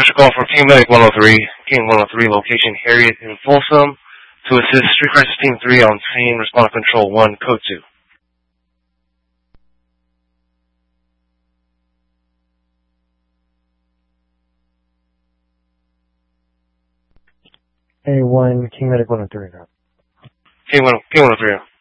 special call for King Medic 103, King 103 location Harriet in Folsom to assist Street Crisis Team 3 on scene, respond control 1, code 2. A1, King Medic 103. King 103.